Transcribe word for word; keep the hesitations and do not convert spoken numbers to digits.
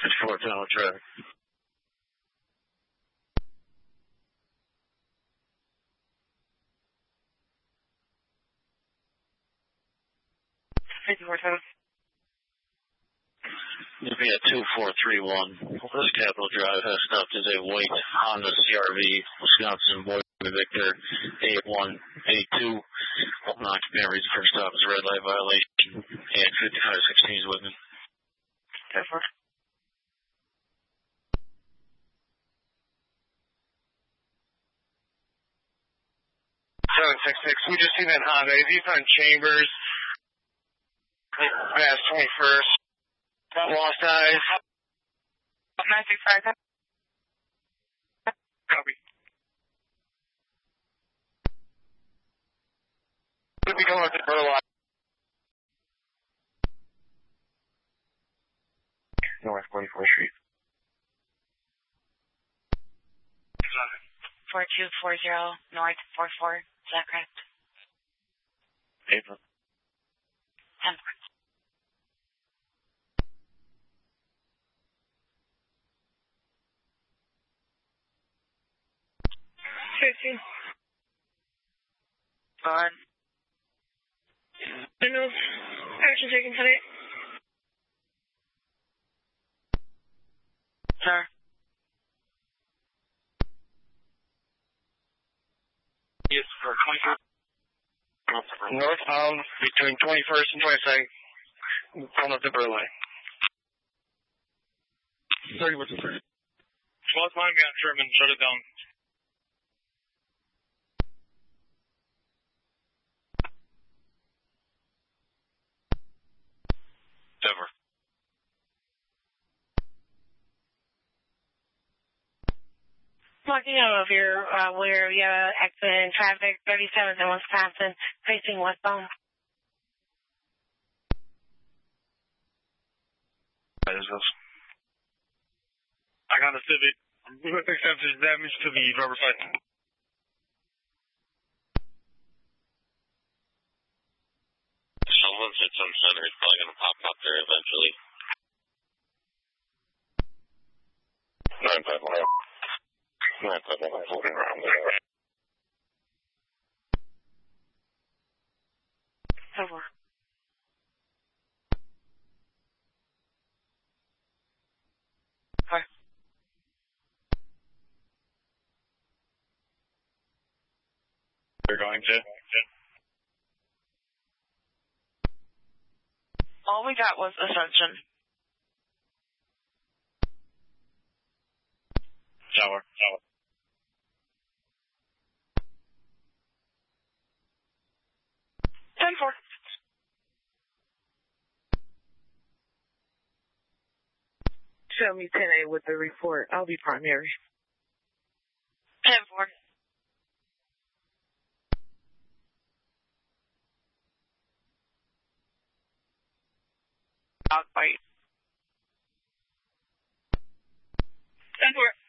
fifty-four, ten on track. fifty-four, ten. You'll be at two four three one. This Capitol Drive has stopped as a white Honda C R V, Wisconsin Boy Victor eight one eight two. Non-occupant reason for stop is a red light violation. And fifty-five sixteen is with me. ten four. seven six six. We just seen that Honda. He's on Chambers. Past twenty-first. Got lost eyes. nine six five. Copy. We'll be going up to Burlock. North forty-fourth Street. four two four zero North four four. Is that correct? April. ten four. fifteen. On. I know. Action taken tonight. Sir. Yes, for twenty-first. Northbound between twenty-first and twenty-second. Pulling up the Burleigh. thirty what's the first? twelve line got Sherman, shut it down. Denver. Walking out of your, uh, where you have accident in traffic, thirty-seventh in Wisconsin, facing westbound. What is this? I got a Civic. With extensive damage to the driver's side. Someone said some center is probably going to pop up there eventually. nine five one. nine five one. Floating around there. Over. Hi. They're going to? All we got was Ascension. Shower. Shower. ten four. Show me ten A with the report. I'll be primary. ten four. Dog bite. ten four.